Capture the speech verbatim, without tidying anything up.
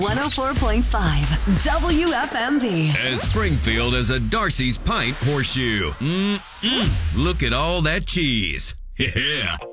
one oh four point five W F M B. As Springfield as a Darcy's Pint horseshoe. Mm-mm. Look at all that cheese. Yeah.